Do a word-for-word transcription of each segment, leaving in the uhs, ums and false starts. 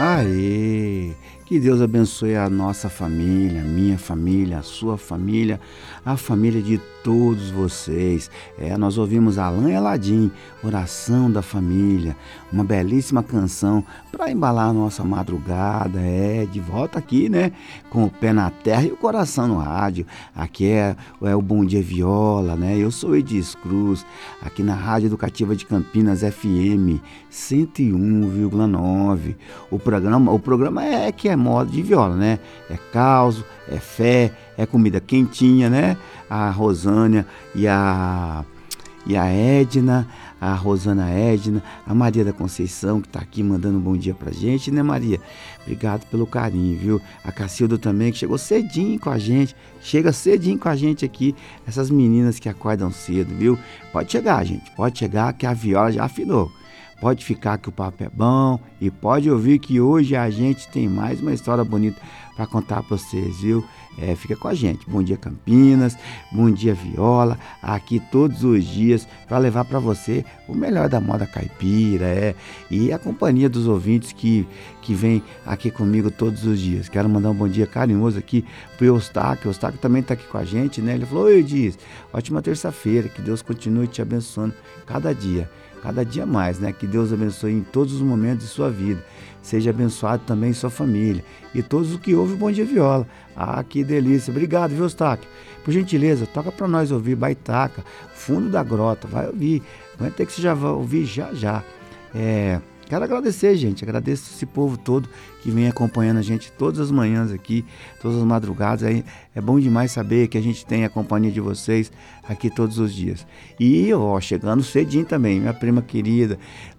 Aê! Que Deus abençoe a nossa família, a minha família, a sua família, a família de todos vocês. É, nós ouvimos Alan e Aladim, Oração da Família, uma belíssima canção para embalar a nossa madrugada. É, de volta aqui, né? Com o pé na terra e o coração no rádio. Aqui é, é o Bom Dia Viola, né? Eu sou Edis Cruz, aqui na Rádio Educativa de Campinas F M cento e um vírgula nove. O programa, o programa é que é moda de viola, né? É caos, é fé, é comida quentinha, né? A Rosânia e a, e a Edna, a Rosana Edna, a Maria da Conceição, que tá aqui mandando um bom dia pra gente, né, Maria? Obrigado pelo carinho, viu? A Cacilda também, que chegou cedinho com a gente, chega cedinho com a gente aqui, essas meninas que acordam cedo, viu? Pode chegar, gente, pode chegar que a viola já afinou. Pode ficar que o papo é bom e pode ouvir que hoje a gente tem mais uma história bonita para contar para vocês, viu? É, fica com a gente. Bom dia Campinas, bom dia Viola, aqui todos os dias para levar para você o melhor da moda caipira, é, e a companhia dos ouvintes que, que vem aqui comigo todos os dias. Quero mandar um bom dia carinhoso aqui pro Eustáquio. O Eustáquio também está aqui com a gente, né? Ele falou: oi, Diz, ótima terça-feira, que Deus continue te abençoando cada dia. Cada dia mais, né? Que Deus abençoe em todos os momentos de sua vida. Seja abençoado também em sua família. E todos os que ouvem o Bom Dia Viola. Ah, que delícia. Obrigado, viu, Eustáquio? Por gentileza, toca para nós ouvir Baitaca, Fundo da Grota. Vai ouvir. Vai ter que você já vai ouvir já, já. É... Quero agradecer, gente, agradeço esse povo todo que vem acompanhando a gente todas as manhãs aqui, todas as madrugadas. É, é bom demais saber que a gente tem a companhia de vocês aqui todos os dias. E, ó, chegando cedinho também, minha prima querida,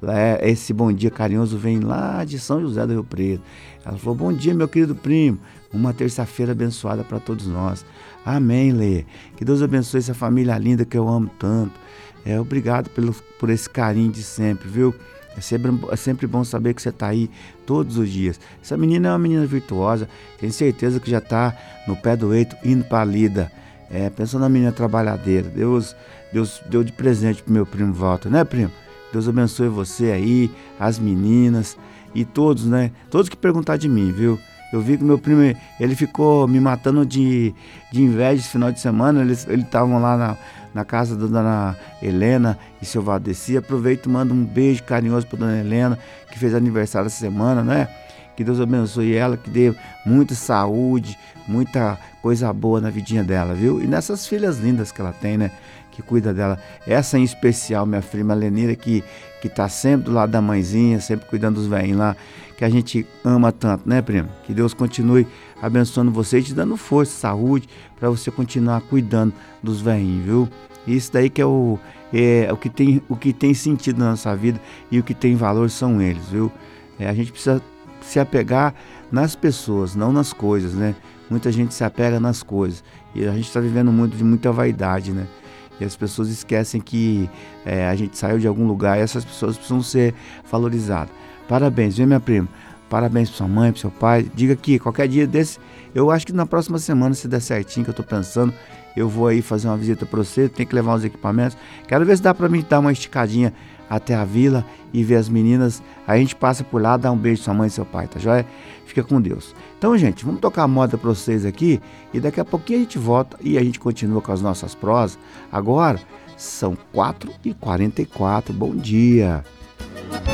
esse bom dia carinhoso vem lá de São José do Rio Preto. Ela falou: bom dia, meu querido primo, uma terça-feira abençoada para todos nós. Amém, Lê. Que Deus abençoe essa família linda que eu amo tanto. É, obrigado pelo, por esse carinho de sempre, viu? É sempre, é sempre bom saber que você está aí todos os dias. Essa menina é uma menina virtuosa, tenho certeza que já está no pé do eito, indo para a lida. É, pensando na menina trabalhadeira. Deus, Deus deu de presente pro meu primo Walter, né, primo? Deus abençoe você aí, as meninas e todos, né? Todos que perguntar de mim, viu? Eu vi que meu primo, ele ficou me matando de, de inveja esse final de semana. Eles estavam lá na, na casa da dona Helena e seu Valdeci. Aproveito e mando um beijo carinhoso para dona Helena, que fez aniversário essa semana, né? Que Deus abençoe ela, que dê muita saúde, muita coisa boa na vidinha dela, viu? E nessas filhas lindas que ela tem, né? Que cuida dela. Essa em especial, minha prima Lenira, que, que tá sempre do lado da mãezinha, sempre cuidando dos velhinhos lá, que a gente ama tanto, né, prima? Que Deus continue abençoando você e te dando força, saúde, para você continuar cuidando dos velhinhos, viu? Isso daí que é o, é, o, que tem, o que tem sentido na nossa vida e o que tem valor são eles, viu? É, a gente precisa se apegar nas pessoas, não nas coisas, né? Muita gente se apega nas coisas e a gente está vivendo muito de muita vaidade, né? E as pessoas esquecem que é, a gente saiu de algum lugar e essas pessoas precisam ser valorizadas. Parabéns, viu, minha prima? Parabéns para sua mãe, para seu pai. Diga que qualquer dia desse, eu acho que na próxima semana, se der certinho, que eu tô pensando, eu vou aí fazer uma visita para você, tem que levar os equipamentos. Quero ver se dá para mim dar uma esticadinha até a vila e ver as meninas. Aí a gente passa por lá, dá um beijo pra sua mãe e seu pai, tá joia? Fica com Deus. Então, gente, vamos tocar a moda para vocês aqui e daqui a pouquinho a gente volta e a gente continua com as nossas prosas. Agora são quatro e quarenta e quatro. Bom dia!